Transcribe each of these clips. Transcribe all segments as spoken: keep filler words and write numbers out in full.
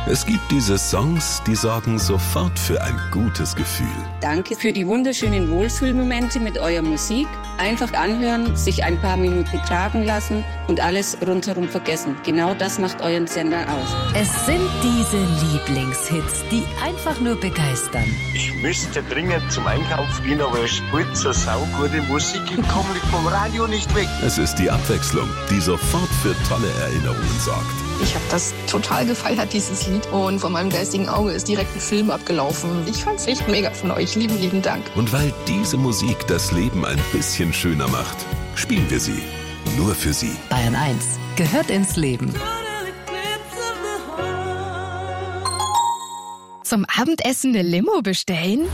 Es gibt diese Songs, die sorgen sofort für ein gutes Gefühl. Danke für die wunderschönen Wohlfühlmomente mit eurer Musik. Einfach anhören, sich ein paar Minuten tragen lassen und alles rundherum vergessen. Genau das macht euren Sender aus. Es sind diese Lieblingshits, die einfach nur begeistern. Ich müsste dringend zum Einkaufen gehen, aber es spielt so saugute Musik. Ich komme vom Radio nicht weg. Es ist die Abwechslung, die sofort für tolle Erinnerungen sorgt. Ich habe das total gefeiert, dieses Lied. Und vor meinem geistigen Auge ist direkt ein Film abgelaufen. Ich fand's echt mega von euch. Lieben, lieben Dank. Und weil diese Musik das Leben ein bisschen schöner macht, spielen wir sie. Nur für Sie. Bayern eins gehört ins Leben. Zum Abendessen eine Limo bestellen?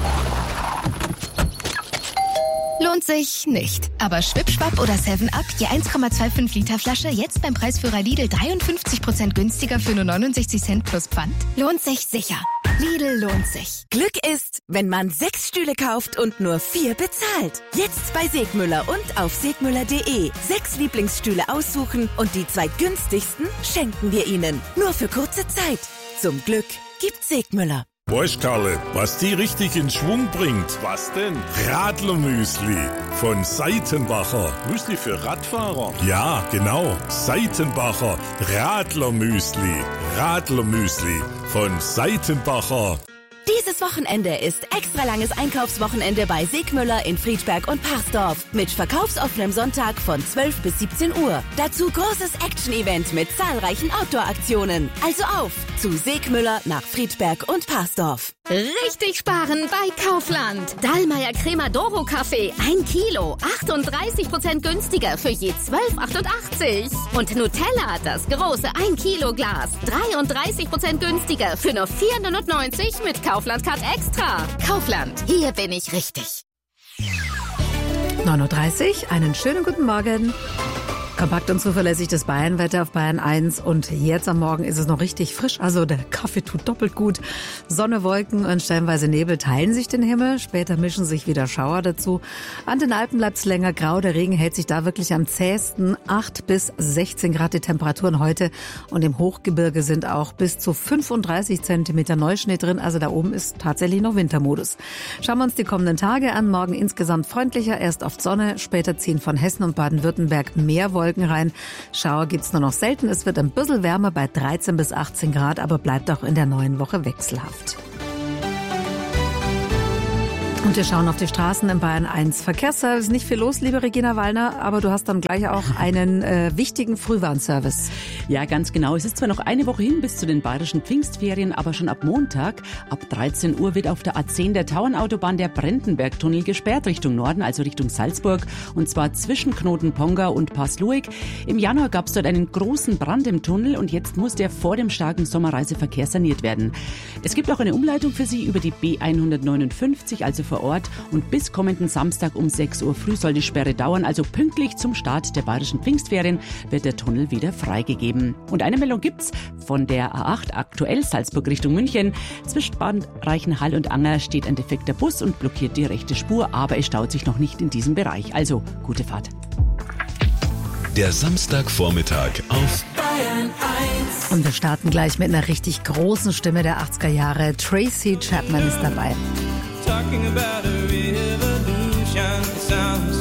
Lohnt sich nicht. Aber Schwipschwapp oder seven up, je eins Komma fünfundzwanzig Liter Flasche, jetzt beim Preisführer Lidl dreiundfünfzig Prozent günstiger für nur neunundsechzig Cent plus Pfand. Lohnt sich sicher. Lidl lohnt sich. Glück ist, wenn man sechs Stühle kauft und nur vier bezahlt. Jetzt bei Segmüller und auf segmüller punkt de. Sechs Lieblingsstühle aussuchen und die zwei günstigsten schenken wir Ihnen. Nur für kurze Zeit. Zum Glück gibt Segmüller. Weißt Karle, was die richtig in Schwung bringt? Was denn? Radlermüsli von Seitenbacher. Müsli für Radfahrer? Ja, genau. Seitenbacher Radlermüsli. Radlermüsli von Seitenbacher. Dieses Wochenende ist extra langes Einkaufswochenende bei Segmüller in Friedberg und Parsdorf mit verkaufsoffenem Sonntag von zwölf bis siebzehn Uhr. Dazu großes Action-Event mit zahlreichen Outdoor-Aktionen. Also auf zu Segmüller nach Friedberg und Parsdorf. Richtig sparen bei Kaufland. Dallmayr Cremadoro Kaffee, ein Kilo, achtunddreißig Prozent günstiger für je zwölf Komma achtundachtzig. Und Nutella, das große ein Kilo Glas, dreiunddreißig Prozent günstiger für nur vier neunundneunzig mit Kaufland Card Extra. Kaufland, hier bin ich richtig. neun Uhr dreißig, einen schönen guten Morgen. Kompakt und zuverlässig das Bayernwetter auf Bayern eins. Und jetzt am Morgen ist es noch richtig frisch. Also der Kaffee tut doppelt gut. Sonne, Wolken und stellenweise Nebel teilen sich den Himmel. Später mischen sich wieder Schauer dazu. An den Alpen bleibt es länger grau. Der Regen hält sich da wirklich am zähesten. acht bis sechzehn Grad die Temperaturen heute. Und im Hochgebirge sind auch bis zu fünfunddreißig Zentimeter Neuschnee drin. Also da oben ist tatsächlich noch Wintermodus. Schauen wir uns die kommenden Tage an. Morgen insgesamt freundlicher. Erst oft Sonne. Später ziehen von Hessen und Baden-Württemberg mehr Wolken rein. Schauer gibt's nur noch selten. Es wird ein bisschen wärmer bei dreizehn bis achtzehn Grad, aber bleibt auch in der neuen Woche wechselhaft. Und wir schauen auf die Straßen in Bayern eins. Verkehrsservice, nicht viel los, liebe Regina Wallner, aber du hast dann gleich auch einen äh, wichtigen Frühwarnservice. Ja, ganz genau. Es ist zwar noch eine Woche hin bis zu den bayerischen Pfingstferien, aber schon ab Montag, ab dreizehn Uhr, wird auf der A zehn der Tauernautobahn der Brendenbergtunnel gesperrt Richtung Norden, also Richtung Salzburg, und zwar zwischen Knotenponga und Pasluik. Im Januar gab es dort einen großen Brand im Tunnel und jetzt muss der vor dem starken Sommerreiseverkehr saniert werden. Es gibt auch eine Umleitung für Sie über die B hundertneunundfünfzig, also vor Ort, und bis kommenden Samstag um sechs Uhr früh soll die Sperre dauern, also pünktlich zum Start der bayerischen Pfingstferien wird der Tunnel wieder freigegeben. Und eine Meldung gibt's von der A acht, aktuell Salzburg Richtung München. Zwischen Bad Reichenhall und Anger steht ein defekter Bus und blockiert die rechte Spur, aber es staut sich noch nicht in diesem Bereich. Also gute Fahrt. Der Samstagvormittag auf Bayern eins. Und wir starten gleich mit einer richtig großen Stimme der achtziger Jahre. Tracy Chapman ist dabei. Talking about a revolution sounds